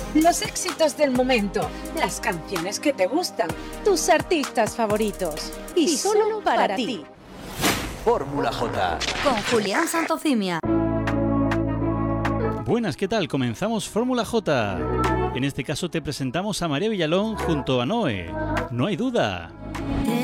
Los éxitos del momento, las canciones que te gustan, tus artistas favoritos y solo para ti. Fórmula J. Con Julián Santocimia. Buenas, ¿qué tal? Comenzamos Fórmula J. En este caso te presentamos a María Villalón junto a Noé. No hay duda.